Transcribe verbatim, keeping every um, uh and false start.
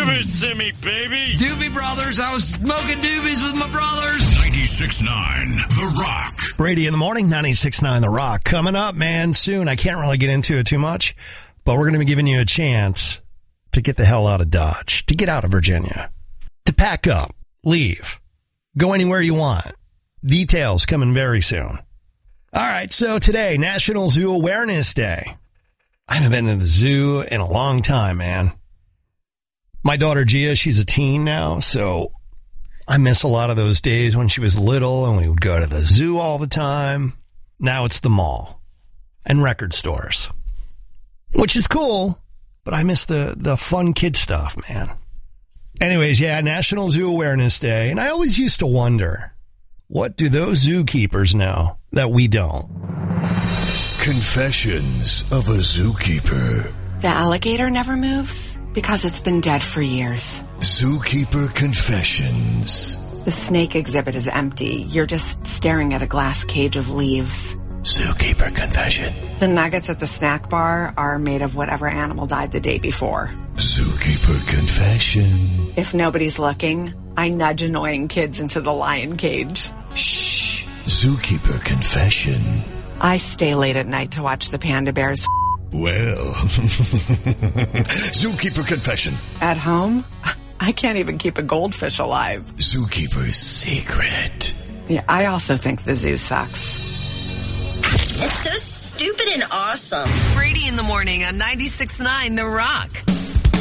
Give it to me, baby. Doobie Brothers. I was smoking doobies with my brothers. ninety-six point nine The Rock. Brady in the morning, ninety-six point nine The Rock. Coming up, man, soon. I can't really get into it too much, but we're going to be giving you a chance to get the hell out of Dodge, to get out of Virginia, to pack up, leave, go anywhere you want. Details coming very soon. All right, so today, National Zoo Awareness Day. I haven't been to the zoo in a long time, man. My daughter Gia, she's a teen now, so I miss a lot of those days when she was little and we would go to the zoo all the time. Now it's the mall and record stores, which is cool, but I miss the, the fun kid stuff, man. Anyways, yeah, National Zoo Awareness Day. And I always used to wonder, what do those zookeepers know that we don't? Confessions of a Zookeeper. The alligator never moves because it's been dead for years. Zookeeper Confessions. The snake exhibit is empty. You're just staring at a glass cage of leaves. Zookeeper Confession. The nuggets at the snack bar are made of whatever animal died the day before. Zookeeper Confession. If nobody's looking, I nudge annoying kids into the lion cage. Shh. Zookeeper Confession. I stay late at night to watch the panda bears. Well, Zookeeper Confession. At home, I can't even keep a goldfish alive. Zookeeper's Secret. Yeah, I also think the zoo sucks. It's so stupid and awesome. Brady in the morning on ninety-six point nine The Rock.